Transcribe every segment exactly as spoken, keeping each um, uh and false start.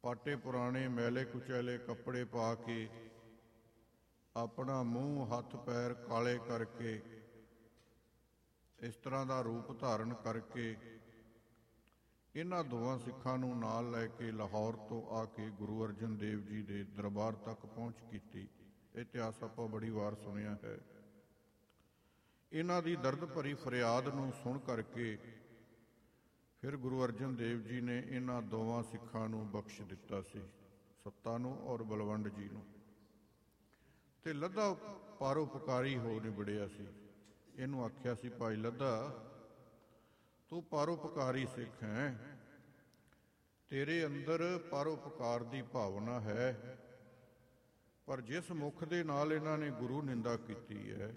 ਪਾਟੇ ਪੁਰਾਣੇ ਮੈਲੇ ਕੁਚੈਲੇ ਕੱਪੜੇ ਪਾ ਕੇ, ਆਪਣਾ ਮੂੰਹ ਹੱਥ ਪੈਰ ਕਾਲੇ ਕਰਕੇ, ਇਸ ਤਰ੍ਹਾਂ ਦਾ ਰੂਪ ਧਾਰਨ ਕਰਕੇ ਇਹਨਾਂ ਦੋਵਾਂ ਸਿੱਖਾਂ ਨੂੰ ਨਾਲ ਲੈ ਕੇ ਲਾਹੌਰ ਤੋਂ ਆ ਕੇ ਗੁਰੂ ਅਰਜਨ ਦੇਵ ਜੀ ਦੇ ਦਰਬਾਰ ਤੱਕ ਪਹੁੰਚ ਕੀਤੀ। ਇਤਿਹਾਸ ਆਪਾਂ ਬੜੀ ਵਾਰ ਸੁਣਿਆ ਹੈ। ਇਹਨਾਂ ਦੀ ਦਰਦ ਭਰੀ ਫਰਿਆਦ ਨੂੰ ਸੁਣ ਕਰਕੇ ਫਿਰ ਗੁਰੂ ਅਰਜਨ ਦੇਵ ਜੀ ਨੇ ਇਹਨਾਂ ਦੋਵਾਂ ਸਿੱਖਾਂ ਨੂੰ ਬਖਸ਼ ਦਿੱਤਾ ਸੀ, ਸੱਤਾ ਨੂੰ ਔਰ ਬਲਵੰਡ ਜੀ ਨੂੰ, ਤੇ ਲੱਧਾ ਪਰਉਪਕਾਰੀ ਹੋ ਨਿਬੜਿਆ ਸੀ। ਇਹਨੂੰ ਆਖਿਆ ਸੀ, ਭਾਈ ਲੱਧਾ, ਤੂੰ ਪਰਉਪਕਾਰੀ ਸਿੱਖ ਹੈ, ਤੇਰੇ ਅੰਦਰ ਪਰਉਪਕਾਰ ਦੀ ਭਾਵਨਾ ਹੈ, ਪਰ ਜਿਸ ਮੁਖ ਦੇ ਨਾਲ ਇਹਨਾਂ ਨੇ ਗੁਰੂ ਨਿੰਦਾ ਕੀਤੀ ਹੈ,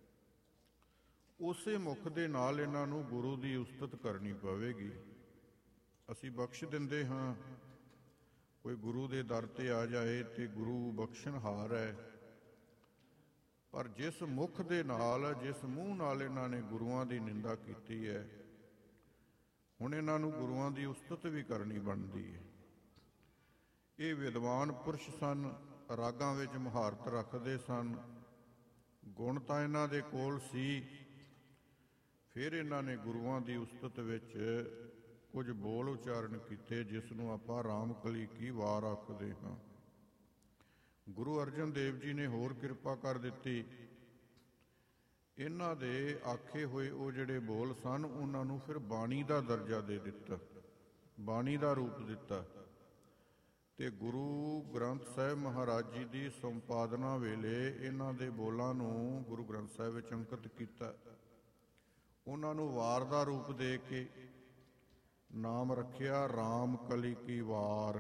ਉਸੇ ਮੁਖ ਦੇ ਨਾਲ ਇਹਨਾਂ ਨੂੰ ਗੁਰੂ ਦੀ ਉਸਤਤ ਕਰਨੀ ਪਵੇਗੀ। ਅਸੀਂ ਬਖਸ਼ ਦਿੰਦੇ ਹਾਂ, ਕੋਈ ਗੁਰੂ ਦੇ ਦਰ ਤੇ ਆ ਜਾਏ ਤੇ ਗੁਰੂ ਬਖਸ਼ਣਹਾਰ ਹੈ, ਪਰ ਜਿਸ ਮੁਖ ਦੇ ਨਾਲ, ਜਿਸ ਮੂੰਹ ਨਾਲ ਇਹਨਾਂ ਨੇ ਗੁਰੂਆਂ ਦੀ ਨਿੰਦਾ ਕੀਤੀ ਹੈ, ਹੁਣ ਇਹਨਾਂ ਨੂੰ ਗੁਰੂਆਂ ਦੀ ਉਸਤਤ ਵੀ ਕਰਨੀ ਬਣਦੀ ਹੈ। ਇਹ ਵਿਦਵਾਨ ਪੁਰਸ਼ ਸਨ, ਰਾਗਾਂ ਵਿੱਚ ਮੁਹਾਰਤ ਰੱਖਦੇ ਸਨ, ਗੁਣ ਤਾਂ ਇਹਨਾਂ ਦੇ ਕੋਲ ਸੀ। ਫਿਰ ਇਹਨਾਂ ਨੇ ਗੁਰੂਆਂ ਦੀ ਉਸਤਤ ਵਿੱਚ ਕੁਝ ਬੋਲ ਉਚਾਰਨ ਕੀਤੇ, ਜਿਸ ਨੂੰ ਆਪਾਂ ਰਾਮਕਲੀ ਕੀ ਵਾਰ ਆਖਦੇ ਹਾਂ। ਗੁਰੂ ਅਰਜਨ ਦੇਵ ਜੀ ਨੇ ਹੋਰ ਕਿਰਪਾ ਕਰ ਦਿੱਤੀ। ਇਹਨਾਂ ਦੇ ਆਖੇ ਹੋਏ ਉਹ ਜਿਹੜੇ ਬੋਲ ਸਨ, ਉਹਨਾਂ ਨੂੰ ਫਿਰ ਬਾਣੀ ਦਾ ਦਰਜਾ ਦੇ ਦਿੱਤਾ, ਬਾਣੀ ਦਾ ਰੂਪ ਦਿੱਤਾ, ਤੇ ਗੁਰੂ ਗ੍ਰੰਥ ਸਾਹਿਬ ਮਹਾਰਾਜ ਜੀ ਦੀ ਸੰਪਾਦਨਾ ਵੇਲੇ ਇਹਨਾਂ ਦੇ ਬੋਲਾਂ ਨੂੰ ਗੁਰੂ ਗ੍ਰੰਥ ਸਾਹਿਬ ਵਿੱਚ ਅੰਕਿਤ ਕੀਤਾ। ਉਹਨਾਂ ਨੂੰ ਵਾਰ ਦਾ ਰੂਪ ਦੇ ਕੇ ਨਾਮ ਰੱਖਿਆ ਰਾਮ ਕਲੀ ਕੀ ਵਾਰ,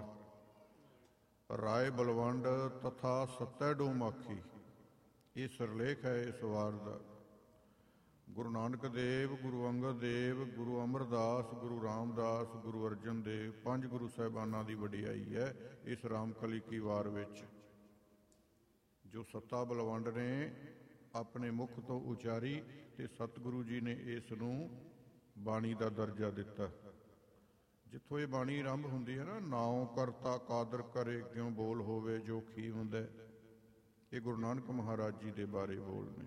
ਰਾਏ ਬਲਵੰਡ ਤਥਾ ਸਤੈ ਡੂਮਾਖੀ। ਇਹ ਸਿਰਲੇਖ ਹੈ ਇਸ ਵਾਰ ਦਾ। ਗੁਰੂ ਨਾਨਕ ਦੇਵ, ਗੁਰੂ ਅੰਗਦ ਦੇਵ, ਗੁਰੂ ਅਮਰਦਾਸ, ਗੁਰੂ ਰਾਮਦਾਸ, ਗੁਰੂ ਅਰਜਨ ਦੇਵ, ਪੰਜ ਗੁਰੂ ਸਾਹਿਬਾਨਾਂ ਦੀ ਵਡਿਆਈ ਹੈ ਇਸ ਰਾਮਕਲੀ ਕੀ ਵਾਰ ਵਿੱਚ, ਜੋ ਸੱਤਾ ਬਲਵੰਡ ਨੇ ਆਪਣੇ ਮੁਖ ਤੋਂ ਉਚਾਰੀ, ਤੇ ਸਤਿਗੁਰੂ ਜੀ ਨੇ ਇਸ ਨੂੰ ਬਾਣੀ ਦਾ ਦਰਜਾ ਦਿੱਤਾ। ਜਿੱਥੋਂ ਇਹ ਬਾਣੀ ਆਰੰਭ ਹੁੰਦੀ ਹੈ ਨਾ, ਨਾਉ ਕਰਤਾ ਕਾਦਰ ਕਰੇ ਕਿਉਂ ਬੋਲ ਹੋਵੇ ਜੋ ਖੀ ਹੁੰਦਾ, ਇਹ ਗੁਰੂ ਨਾਨਕ ਮਹਾਰਾਜ ਜੀ ਦੇ ਬਾਰੇ ਬੋਲ ਨੇ।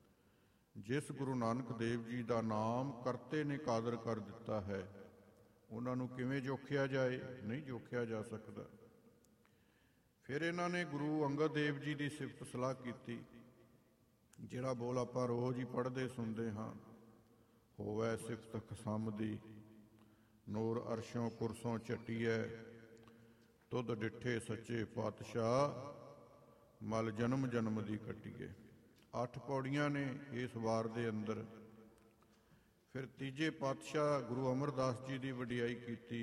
ਜਿਸ ਗੁਰੂ ਨਾਨਕ ਦੇਵ ਜੀ ਦਾ ਨਾਮ ਕਰਤੇ ਨੇ ਕਾਦਰ ਕਰ ਦਿੱਤਾ ਹੈ, ਉਹਨਾਂ ਨੂੰ ਕਿਵੇਂ ਜੋਖਿਆ ਜਾਏ? ਨਹੀਂ ਜੋਖਿਆ ਜਾ ਸਕਦਾ। ਫਿਰ ਇਹਨਾਂ ਨੇ ਗੁਰੂ ਅੰਗਦ ਦੇਵ ਜੀ ਦੀ ਸਿਫਤ ਸਲਾਹ ਕੀਤੀ, ਜਿਹੜਾ ਬੋਲ ਆਪਾਂ ਰੋਜ਼ ਹੀ ਪੜ੍ਹਦੇ ਸੁਣਦੇ ਹਾਂ, ਹੋਵੈ ਸਿਫਤ ਖਸਮ ਦੀ, ਨੂਰ ਅਰਸ਼ੋਂ ਕੁਰਸੋਂ ਝਟੀਐ, ਤੁਧ ਡਿੱਠੇ ਸੱਚੇ ਪਾਤਸ਼ਾਹ, ਮਲ ਜਨਮ ਜਨਮ ਦੀ ਕੱਟੀਏ। ਅੱਠ ਪੌੜੀਆਂ ਨੇ ਇਸ ਵਾਰ ਦੇ ਅੰਦਰ। ਫਿਰ ਤੀਜੇ ਪਾਤਸ਼ਾਹ ਗੁਰੂ ਅਮਰਦਾਸ ਜੀ ਦੀ ਵਡਿਆਈ ਕੀਤੀ,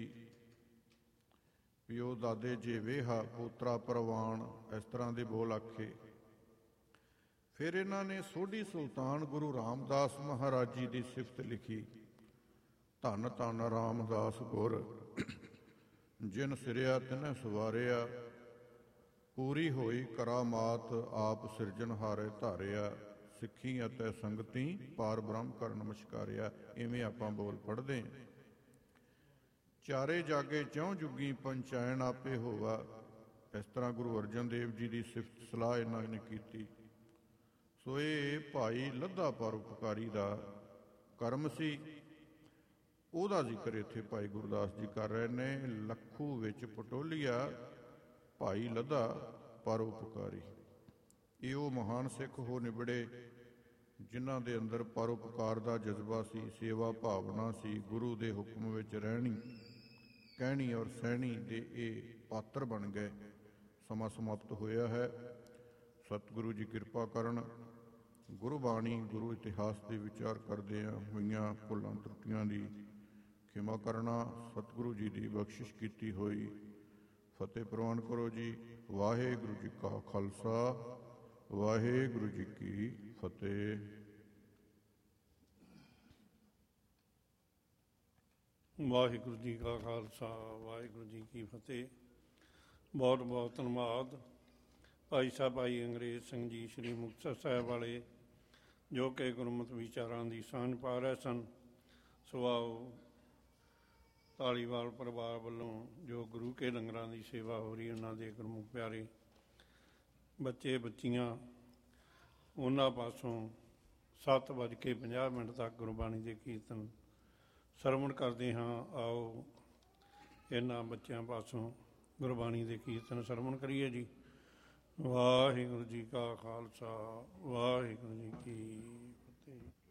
ਪਿਓ ਦਾਦੇ ਜੇ ਵੇਹਾ ਪੋਤਰਾ ਪ੍ਰਵਾਨ, ਇਸ ਤਰ੍ਹਾਂ ਦੇ ਬੋਲ ਆਖੇ। ਫਿਰ ਇਹਨਾਂ ਨੇ ਸੋਢੀ ਸੁਲਤਾਨ ਗੁਰੂ ਰਾਮਦਾਸ ਮਹਾਰਾਜ ਜੀ ਦੀ ਸਿਫਤ ਲਿਖੀ, ਧੰਨ ਧੰਨ ਰਾਮਦਾਸ ਗੁਰ, ਜਿਨ ਸਿਰਿਆ ਤਿਨੈ ਸਵਾਰਿਆ, ਪੂਰੀ ਹੋਈ ਕਰਾਮਾਤ ਆਪ ਸਿਰਜਣਹਾਰੇ ਧਾਰਿਆ, ਸਿੱਖੀ ਅਤੇ ਸੰਗਤੀ ਪਾਰ ਬ੍ਰਹਮ ਕਰ ਨਮਸਕਾਰਿਆ। ਇਵੇਂ ਆਪਾਂ ਬੋਲ ਪੜ੍ਹਦੇ ਹਾਂ। ਚਾਰੇ ਜਾਗੇ ਚੌਂ ਜੁਗੀ ਪੰਚਾਇਣ ਆਪੇ ਹੋਵਾ, ਇਸ ਤਰ੍ਹਾਂ ਗੁਰੂ ਅਰਜਨ ਦੇਵ ਜੀ ਦੀ ਸਿਫਤ ਸਲਾਹ ਇਹਨਾਂ ਨੇ ਕੀਤੀ। ਸੋ ਇਹ ਭਾਈ ਲੱਧਾ ਪਰਉਪਕਾਰੀ ਦਾ ਕਰਮ ਸੀ, ਉਹਦਾ ਜ਼ਿਕਰ ਇੱਥੇ ਭਾਈ ਗੁਰਦਾਸ ਜੀ ਕਰ ਰਹੇ ਨੇ। ਲੱਖੂ ਵਿੱਚ ਪਟੋਲੀਆ ਭਾਈ ਲੱਧਾ ਪਰਉਪਕਾਰੀ, ਇਹ ਉਹ ਮਹਾਨ ਸਿੱਖ ਹੋ ਨਿਬੜੇ ਜਿਨ੍ਹਾਂ ਦੇ ਅੰਦਰ ਪਰਉਪਕਾਰ ਦਾ ਜਜ਼ਬਾ ਸੀ, ਸੇਵਾ ਭਾਵਨਾ ਸੀ, ਗੁਰੂ ਦੇ ਹੁਕਮ ਵਿੱਚ ਰਹਿਣੀ ਕਹਿਣੀ ਔਰ ਸਹਿਣੀ ਦੇ ਇਹ ਪਾਤਰ ਬਣ ਗਏ। ਸਮਾਂ ਸਮਾਪਤ ਹੋਇਆ ਹੈ। ਸਤਿਗੁਰੂ ਜੀ ਕਿਰਪਾ ਕਰਨ। ਗੁਰਬਾਣੀ ਗੁਰੂ ਇਤਿਹਾਸ ਦੇ ਵਿਚਾਰ ਕਰਦਿਆਂ ਹੋਈਆਂ ਭੁੱਲਾਂ ਤਰੁੱਟੀਆਂ ਦੀ ਖਿਮਾ ਕਰਨਾ। ਸਤਿਗੁਰੂ ਜੀ ਦੀ ਬਖਸ਼ਿਸ਼ ਕੀਤੀ ਹੋਈ ਫਤਿਹ ਪ੍ਰਵਾਨ ਕਰੋ ਜੀ। ਵਾਹਿਗੁਰੂ ਜੀ ਕਾ ਖਾਲਸਾ, ਵਾਹਿਗੁਰੂ ਜੀ ਕੀ ਫਤਿਹ। ਵਾਹਿਗੁਰੂ ਜੀ ਕਾ ਖਾਲਸਾ, ਵਾਹਿਗੁਰੂ ਜੀ ਕੀ ਫਤਿਹ। ਬਹੁਤ ਬਹੁਤ ਧੰਨਵਾਦ ਭਾਈ ਸਾਹਿਬ ਭਾਈ ਅੰਗਰੇਜ਼ ਸਿੰਘ ਜੀ ਸ੍ਰੀ ਮੁਕਤਸਰ ਸਾਹਿਬ ਵਾਲੇ, ਜੋ ਕਿ ਗੁਰਮਤਿ ਵਿਚਾਰਾਂ ਦੀ ਸਾਂਝ ਪਾ ਰਹੇ ਸਨ। ਸੋ ਆਓ ਧਾਲੀਵਾਲ ਪਰਿਵਾਰ ਵੱਲੋਂ ਜੋ ਗੁਰੂ ਕੇ ਲੰਗਰਾਂ ਦੀ ਸੇਵਾ ਹੋ ਰਹੀ, ਉਹਨਾਂ ਦੇ ਗੁਰਮੁਖ ਪਿਆਰੇ ਬੱਚੇ ਬੱਚੀਆਂ, ਉਹਨਾਂ ਪਾਸੋਂ ਸੱਤ ਵੱਜ ਕੇ ਪੰਜਾਹ ਮਿੰਟ ਤੱਕ ਗੁਰਬਾਣੀ ਦੇ ਕੀਰਤਨ ਸਰਵਣ ਕਰਦੇ ਹਾਂ। ਆਓ ਇਹਨਾਂ ਬੱਚਿਆਂ ਪਾਸੋਂ ਗੁਰਬਾਣੀ ਦੇ ਕੀਰਤਨ ਸਰਵਣ ਕਰੀਏ ਜੀ। ਵਾਹਿਗੁਰੂ ਜੀ ਕਾ ਖਾਲਸਾ, ਵਾਹਿਗੁਰੂ ਜੀ ਕੀ ਫਤਿਹ।